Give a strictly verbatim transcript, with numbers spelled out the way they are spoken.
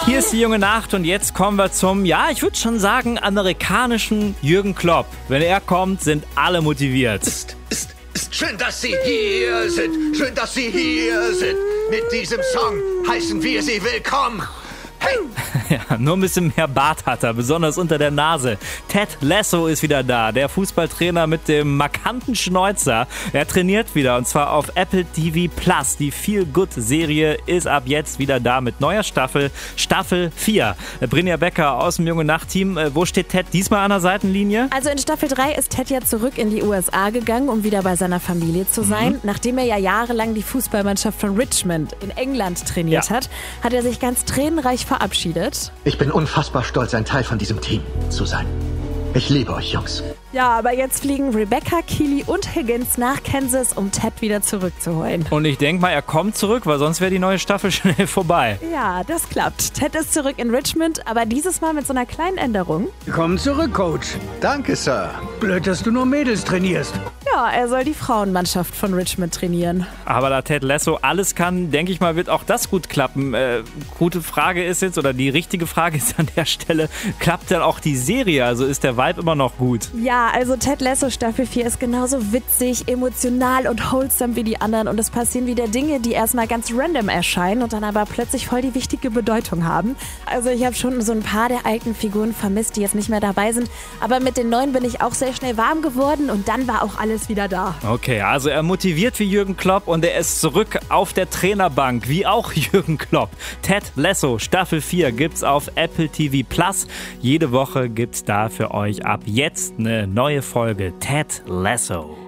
Hier ist die junge Nacht und jetzt kommen wir zum, ja, ich würde schon sagen, amerikanischen Jürgen Klopp. Wenn er kommt, sind alle motiviert. Ist, ist, ist schön, dass Sie hier sind. Schön, dass Sie hier sind. Mit diesem Song heißen wir Sie willkommen. Hey! Ja, nur ein bisschen mehr Bart hat er, besonders unter der Nase. Ted Lasso ist wieder da, der Fußballtrainer mit dem markanten Schnäuzer. Er trainiert wieder und zwar auf Apple T V Plus. Die Feel-Good-Serie ist ab jetzt wieder da mit neuer Staffel, Staffel vier. Brynja Becker aus dem Junge Nacht-Team. Wo steht Ted diesmal an der Seitenlinie? Also in Staffel drei ist Ted ja zurück in die U S A gegangen, um wieder bei seiner Familie zu sein. Mhm. Nachdem er ja jahrelang die Fußballmannschaft von Richmond in England trainiert ja. hat, hat er sich ganz tränenreich verabschiedet. Ich bin unfassbar stolz, ein Teil von diesem Team zu sein. Ich liebe euch, Jungs. Ja, aber jetzt fliegen Rebecca, Keely und Higgins nach Kansas, um Ted wieder zurückzuholen. Und ich denke mal, er kommt zurück, weil sonst wäre die neue Staffel schnell vorbei. Ja, das klappt. Ted ist zurück in Richmond, aber dieses Mal mit so einer kleinen Änderung. Willkommen zurück, Coach. Danke, Sir. Blöd, dass du nur Mädels trainierst. Ja, er soll die Frauenmannschaft von Richmond trainieren. Aber da Ted Lasso alles kann, denke ich mal, wird auch das gut klappen. Äh, gute Frage ist jetzt, oder die richtige Frage ist an der Stelle, klappt dann auch die Serie? Also ist der Vibe immer noch gut? Ja, also Ted Lasso Staffel vier ist genauso witzig, emotional und wholesome wie die anderen. Und es passieren wieder Dinge, die erstmal ganz random erscheinen und dann aber plötzlich voll die wichtige Bedeutung haben. Also ich habe schon so ein paar der alten Figuren vermisst, die jetzt nicht mehr dabei sind. Aber mit den neuen bin ich auch sehr schnell warm geworden und dann war auch alles wieder da. Okay, also er motiviert wie Jürgen Klopp und er ist zurück auf der Trainerbank, wie auch Jürgen Klopp. Ted Lasso Staffel vier gibt's auf Apple T V Plus. Jede Woche gibt's da für euch ab jetzt eine neue Folge Ted Lasso.